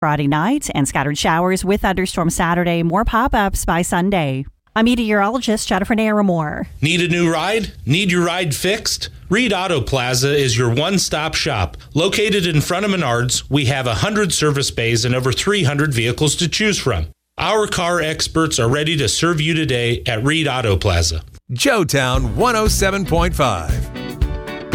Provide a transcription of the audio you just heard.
Friday night and scattered showers with thunderstorms Saturday. More pop-ups by Sunday. I'm meteorologist Jennifer Naramore. Need a new ride? Need your ride fixed? Reed Auto Plaza is your one-stop shop. Located in front of Menards, we have 100 service bays and over 300 vehicles to choose from. Our car experts are ready to serve you today at Reed Auto Plaza. Joetown 107.5.